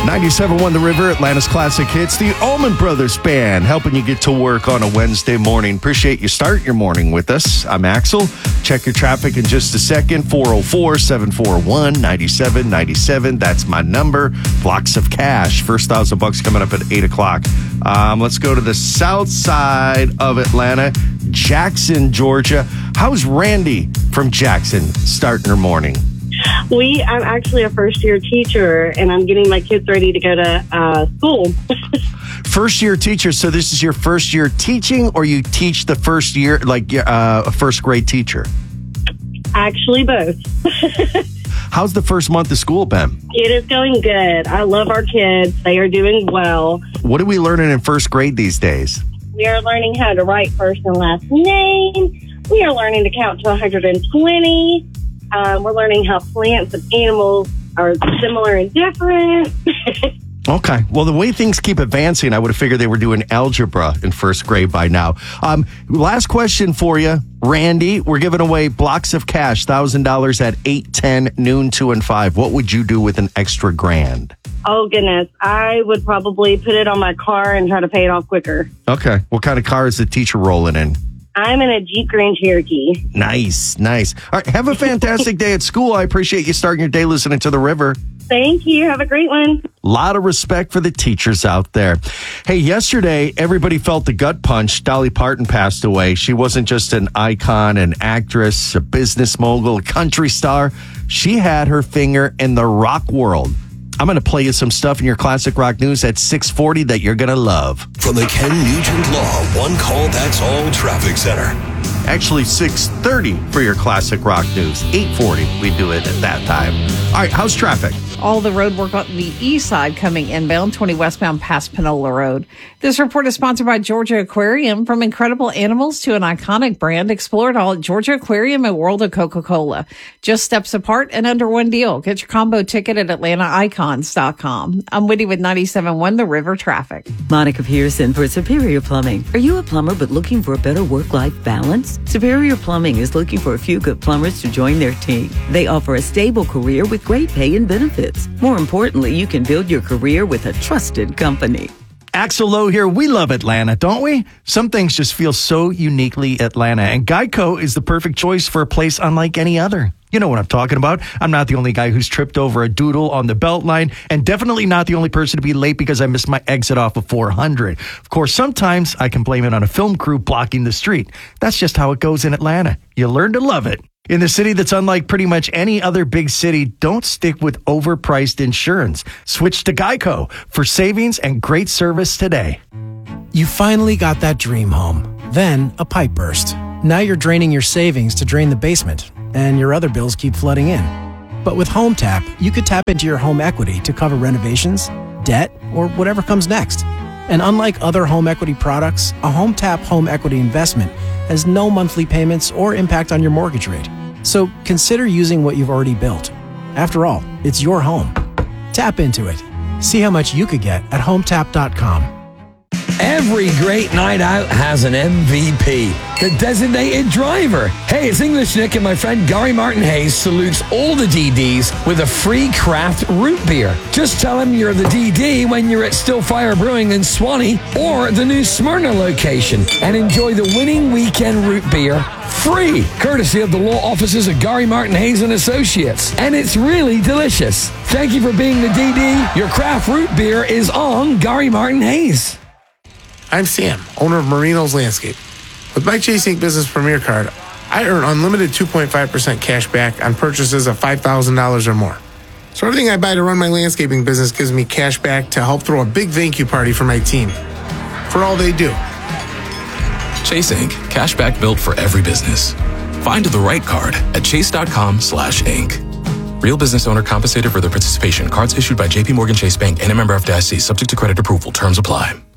97.1 The River, Atlanta's classic hits. The Allman Brothers Band, helping you get to work on a Wednesday morning. Appreciate you starting your morning with us. I'm Axel. Check your traffic in just a second. 404-741-9797. That's my number. Blocks of cash. First $1,000 coming up at 8 o'clock. Let's go to the south side of Atlanta, Jackson, Georgia. How's Randy from Jackson starting her morning? I'm actually a first-year teacher, and I'm getting my kids ready to go to school. First-year teacher, so this is your first year teaching, or you teach the first year, like a first-grade teacher? Actually, both. How's the first month of school been? It is going good. I love our kids. They are doing well. What are we learning in first grade these days? We are learning how to write first and last name. We are learning to count to 120. We're learning how plants and animals are similar and different. Okay. Well, the way things keep advancing, I would have figured they were doing algebra in first grade by now. Last question for you, Randy. We're giving away blocks of cash, $1,000 at 8, 10, noon, 2, and 5. What would you do with an extra grand? Oh, goodness. I would probably put it on my car and try to pay it off quicker. Okay. What kind of car is the teacher rolling in? I'm in a Jeep Grand Cherokee. Nice. All right. Have a fantastic day at school. I appreciate you starting your day listening to The River. Thank you. Have a great one. A lot of respect for the teachers out there. Hey, yesterday, everybody felt the gut punch. Dolly Parton passed away. She wasn't just an icon, an actress, a business mogul, a country star. She had her finger in the rock world. I'm going to play you some stuff in your Classic Rock News at 6:40 that you're going to love. From the Ken Nugent Law One Call That's All Traffic Center. Actually, 6:30 for your Classic Rock News. 8:40, we do it at that time. All right, how's traffic? All the road work on the east side coming inbound, 20 westbound past Panola Road. This report is sponsored by Georgia Aquarium. From incredible animals to an iconic brand, explore it all at Georgia Aquarium and World of Coca-Cola. Just steps apart and under one deal. Get your combo ticket at AtlantaIcons.com. I'm Whitty with 97.1 The River Traffic. Monica Pearson for Superior Plumbing. Are you a plumber but looking for a better work-life balance? Superior Plumbing is looking for a few good plumbers to join their team. They offer a stable career with great pay and benefits. More importantly, you can build your career with a trusted company. Axel Lowe here. We love Atlanta, don't we? Some things just feel so uniquely Atlanta, and Geico is the perfect choice for a place unlike any other. You know what I'm talking about. I'm not the only guy who's tripped over a doodle on the Beltline, and definitely not the only person to be late because I missed my exit off of 400. Of course, sometimes I can blame it on a film crew blocking the street. That's just how it goes in Atlanta. You learn to love it. In the city that's unlike pretty much any other big city, don't stick with overpriced insurance. Switch to Geico for savings and great service today. You finally got that dream home. Then a pipe burst. Now you're draining your savings to drain the basement, and your other bills keep flooding in. But with HomeTap, you could tap into your home equity to cover renovations, debt, or whatever comes next. And unlike other home equity products, a HomeTap home equity investment has no monthly payments or impact on your mortgage rate. So consider using what you've already built. After all, it's your home. Tap into it. See how much you could get at HomeTap.com. Every great night out has an MVP, the designated driver. Hey, it's English Nick, and my friend Gary Martin Hayes salutes all the DDs with a free craft root beer. Just tell him you're the DD when you're at Stillfire Brewing in Swanee or the new Smyrna location, and enjoy the winning weekend root beer free, courtesy of the law offices of Gary Martin Hayes and Associates. And it's really delicious. Thank you for being the DD. Your craft root beer is on Gary Martin Hayes. I'm Sam, owner of Marino's Landscape. With my Chase Ink Business Premier Card, I earn unlimited 2.5% cash back on purchases of $5,000 or more. So everything I buy to run my landscaping business gives me cash back to help throw a big thank you party for my team for all they do. Chase Ink. Cashback built for every business. Find the right card at chase.com/ink. Real business owner compensated for their participation. Cards issued by JPMorgan Chase Bank and a member FDIC. Subject to credit approval. Terms apply.